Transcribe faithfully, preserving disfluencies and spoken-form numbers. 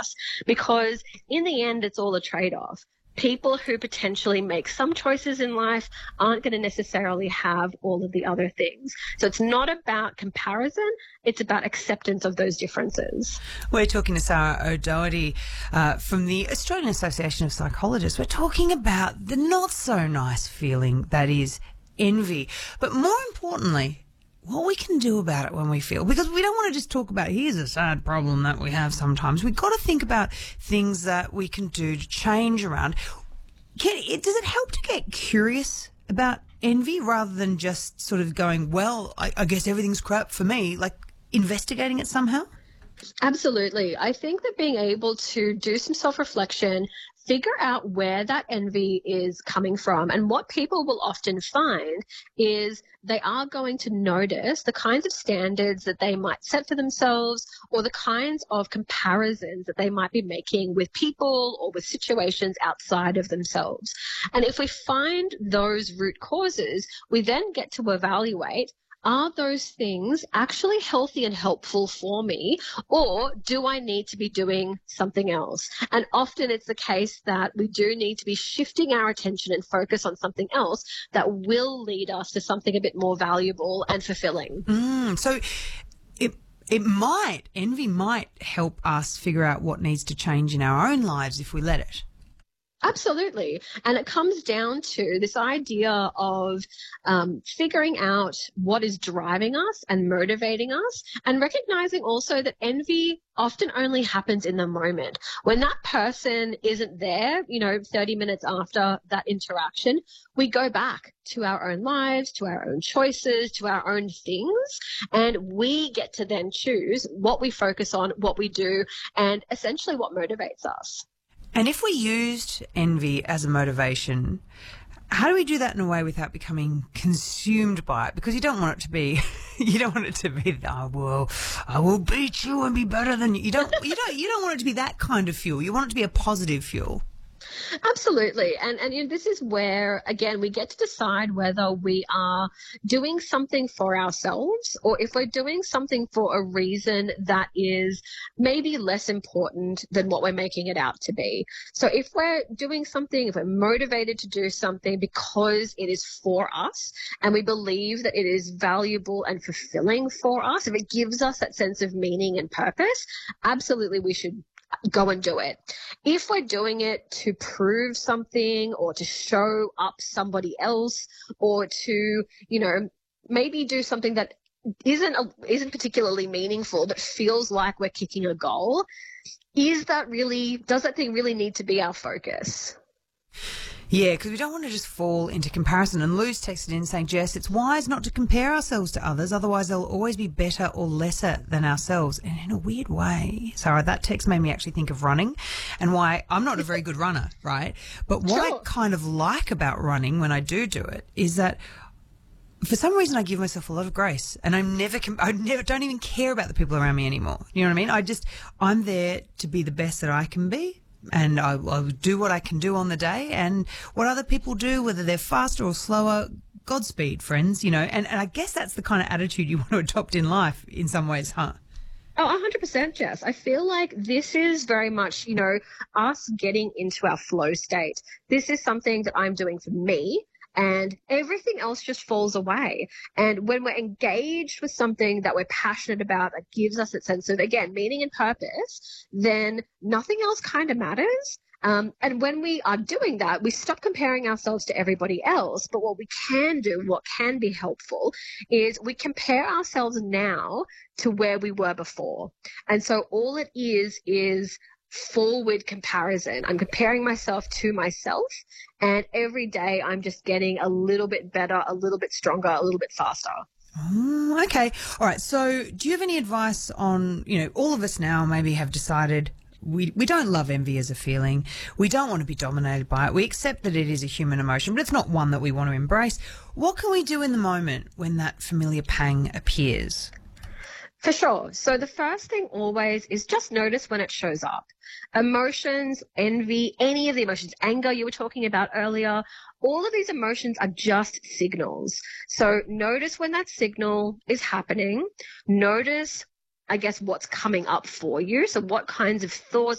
us, because in the end, it's all a trade-off. People who potentially make some choices in life aren't going to necessarily have all of the other things. So it's not about comparison. It's about acceptance of those differences. We're talking to Sarah O'Doherty uh, from the Australian Association of Psychologists. We're talking about the not so nice feeling that is envy. But more importantly, what we can do about it when we feel, because we don't want to just talk about here's a sad problem that we have sometimes. We've got to think about things that we can do to change around. Can it, does it help to get curious about envy rather than just sort of going, well, I, I guess everything's crap for me, like investigating it somehow? Absolutely. I think that being able to do some self-reflection, figure out where that envy is coming from, and what people will often find is they are going to notice the kinds of standards that they might set for themselves, or the kinds of comparisons that they might be making with people or with situations outside of themselves. And if we find those root causes, we then get to evaluate, are those things actually healthy and helpful for me, or do I need to be doing something else? And often it's the case that we do need to be shifting our attention and focus on something else that will lead us to something a bit more valuable and fulfilling. Mm, so it it might, envy might help us figure out what needs to change in our own lives if we let it. Absolutely. And it comes down to this idea of um, figuring out what is driving us and motivating us, and recognizing also that envy often only happens in the moment. When that person isn't there, you know, thirty minutes after that interaction, we go back to our own lives, to our own choices, to our own things, and we get to then choose what we focus on, what we do, and essentially what motivates us. And if we used envy as a motivation, how do we do that in a way without becoming consumed by it? Because you don't want it to be, you don't want it to be, I will, I will beat you and be better than you. You don't, you don't, you don't want it to be that kind of fuel. You want it to be a positive fuel. Absolutely. And, and you know, this is where, again, we get to decide whether we are doing something for ourselves, or if we're doing something for a reason that is maybe less important than what we're making it out to be. So if we're doing something, if we're motivated to do something because it is for us and we believe that it is valuable and fulfilling for us, if it gives us that sense of meaning and purpose, absolutely we should go and do it. If we're doing it to prove something, or to show up somebody else, or to, you know, maybe do something that isn't a, isn't particularly meaningful but feels like we're kicking a goal, is that really, does that thing really need to be our focus? Yeah, because we don't want to just fall into comparison. And Lou's texted in saying, Jess, it's wise not to compare ourselves to others, otherwise they'll always be better or lesser than ourselves. And in a weird way, Sarah, that text made me actually think of running, and why I'm not a very good runner, right? But what sure. I kind of like about running when I do do it is that for some reason I give myself a lot of grace, and I'm never, I never, don't even care about the people around me anymore. You know what I mean? I just, I'm there to be the best that I can be. And I, I'll do what I can do on the day, and what other people do, whether they're faster or slower, Godspeed, friends, you know. And, and I guess that's the kind of attitude you want to adopt in life in some ways, huh? Oh, one hundred percent, Jess. I feel like this is very much, you know, us getting into our flow state. This is something that I'm doing for me, and everything else just falls away. And when we're engaged with something that we're passionate about, that gives us that sense of, again, meaning and purpose, then nothing else kind of matters. Um, and when we are doing that, we stop comparing ourselves to everybody else. But what we can do, what can be helpful, is we compare ourselves now to where we were before. And so all it is is forward comparison. I'm comparing myself to myself, and every day I'm just getting a little bit better, a little bit stronger, a little bit faster. Oh, okay. All right. So do you have any advice on, you know, all of us now maybe have decided we, we don't love envy as a feeling. We don't want to be dominated by it. We accept that it is a human emotion, but it's not one that we want to embrace. What can we do in the moment when that familiar pang appears? For sure. So the first thing always is just notice when it shows up. Emotions, envy, any of the emotions, anger you were talking about earlier, all of these emotions are just signals. So notice when that signal is happening. Notice, I guess, what's coming up for you. So what kinds of thoughts,